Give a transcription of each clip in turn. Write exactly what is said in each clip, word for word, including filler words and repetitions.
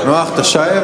נוח, תשאב.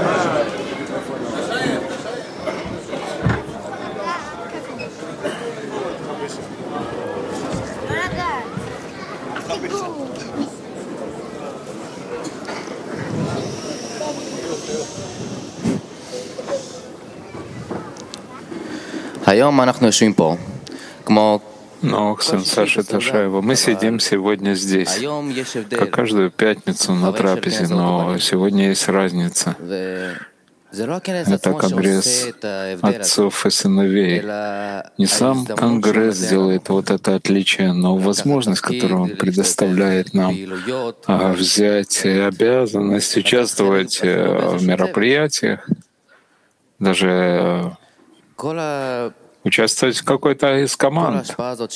היום אנחנו יושבים פה, כמו Но, сын Саши Ташаева, мы сидим сегодня здесь, как каждую пятницу на трапезе, но сегодня есть разница. Это конгресс отцов и сыновей. Не сам конгресс делает вот это отличие, но возможность, которую он предоставляет нам взять обязанность участвовать в мероприятиях, даже участвовать в какой-то из команд.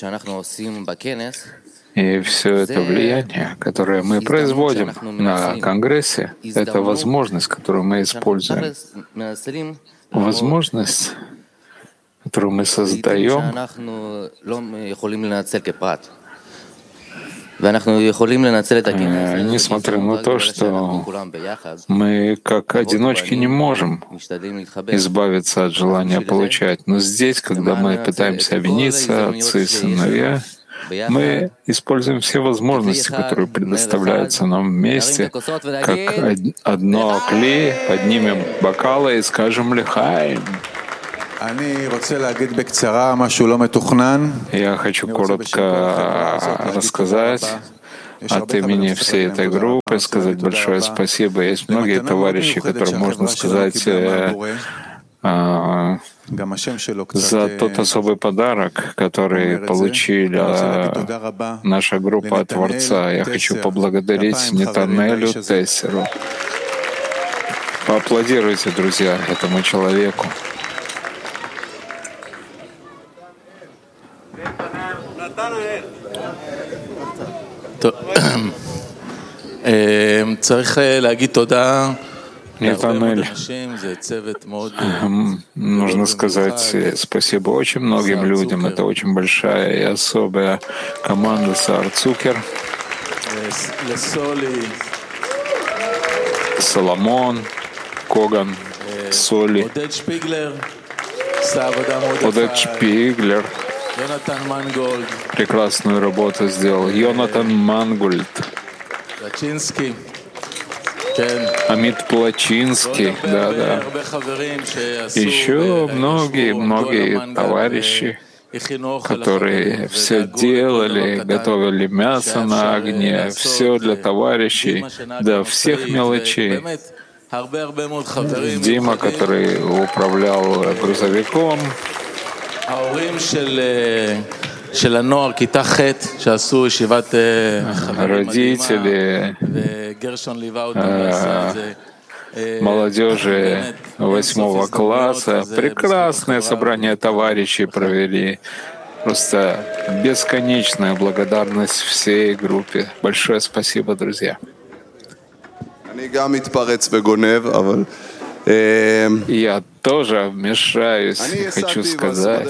И все это влияние, которое мы производим на Конгрессе, это возможность, которую мы используем. Возможность, которую мы создаем, несмотря на то, что мы как одиночки не можем избавиться от желания получать. Но здесь, когда мы пытаемся объединиться, отцы и сыновья, мы используем все возможности, которые предоставляются нам вместе, как одно кли, поднимем бокалы и скажем «Лихаим». Я хочу коротко рассказать от имени всей этой группы, сказать большое спасибо. Есть многие товарищи, которым можно сказать а, за тот особый подарок, который получила наша группа от Творца. Я хочу поблагодарить Нетанелю Тессеру. Поаплодируйте, друзья, этому человеку. צריך להגיד תודה. Нетанель, нужно сказать спасибо очень многим людям. Это очень большая и особая команда Саар Цукер, Соломон, Коган, Соли, Одет Шпиглер. Прекрасную работу сделал Йонатан Мангольд, Амит Плачинский, да, да. Еще многие-многие товарищи, которые все делали, готовили мясо на огне, все для товарищей, до всех мелочей. Дима, который управлял грузовиком, родители молодежи восьмого класса. Прекрасное собрание товарищей провели. Просто бесконечная благодарность всей группе. Большое спасибо, друзья. Я тоже вмешаюсь, хочу сказать.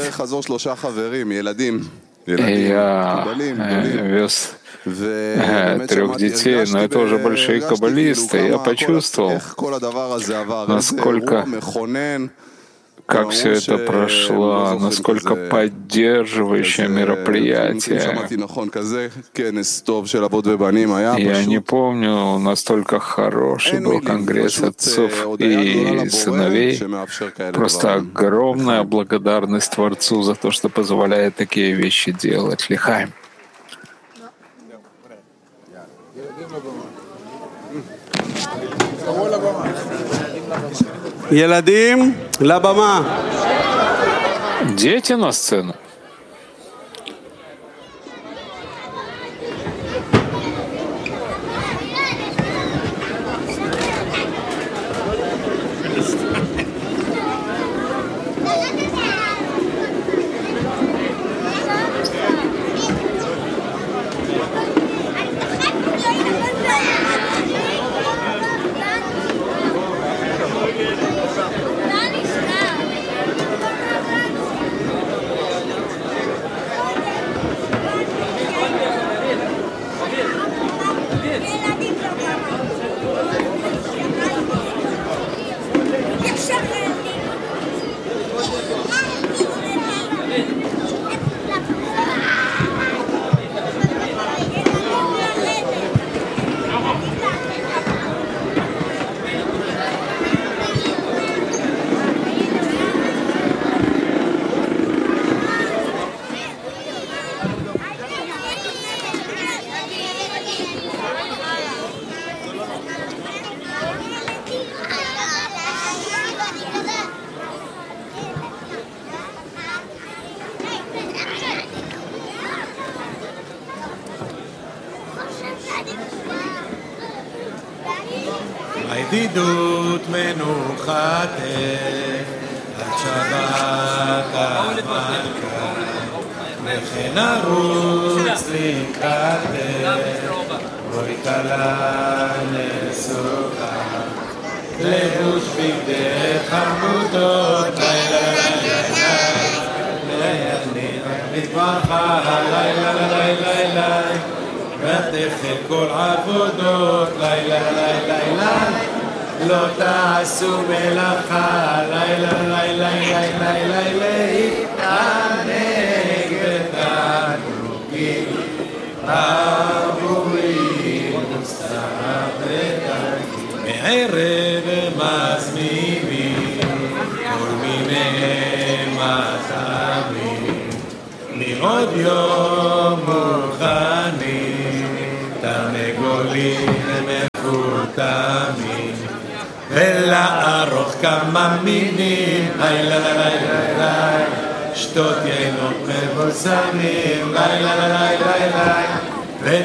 Я вез трех детей, но это уже большие каббалисты. Я почувствовал, насколько, как все это прошло, насколько поддерживающее мероприятие. Я не помню, настолько хороший был конгресс отцов и сыновей. Просто огромная благодарность Творцу за то, что позволяет такие вещи делать. Лихаим. ילדים, לבמה. Дети на сцену. בדידות מנוחתך, עד שבת המלכה, וכן ארוץ לקראתך, בואי כלה נסוכה, לבוש בגדי חמודות, לילה לילה לילה מטבחה, לילה לילה לילה ותחל כל עבודות, לילה לילה לילה לא תעשו מלאכה, לילה לילה לילה לילה תענג ותענוגי עבורי מוסתערתי מערב מזמינים כל מיני מטעמים מעוד יום מוכנים תרנגולים מפותמים ולערוך כמה מינים לילה לילה לילה שתות יינות מבוסמים לילה לילה לילה